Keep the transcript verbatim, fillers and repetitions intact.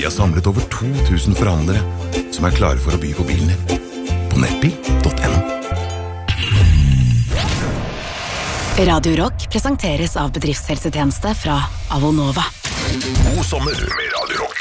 Vi har samlet over to tusen forhandlere som er klare for å by på bilen din. På nettbil punktum no. Radio Rock presenteres av bedriftshelsetjeneste fra Avonova. God sommer med Radio Rock.